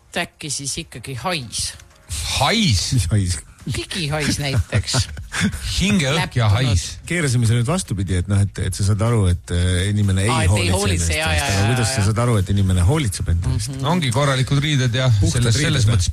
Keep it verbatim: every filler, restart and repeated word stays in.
äkki siis ikkagi hais. Hais? Mis hais? Higihais näiteks. Hingeõhk ja hais. Keerasime see nüüd vastupidi, et, noh, et, et sa saad aru, et inimene ei Aa, hoolitse, hoolitse endast. Ja, ja, aga kuidas ja, sa saad aru, et inimene hoolitseb endast? Mm-hmm. Ongi korralikud riided ja selles, selles mõttes